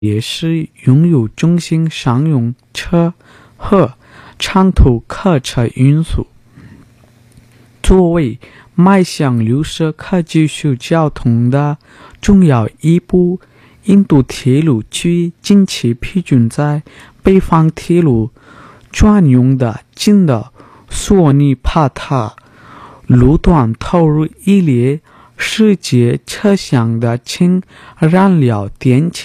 也是拥有中型商用车和长途客车运输。作为迈向绿色可持续交通的重要一步，印度铁路局近期批准在北方铁路专用的近的索尼帕塔路段投入一列世界车厢的氢燃料电池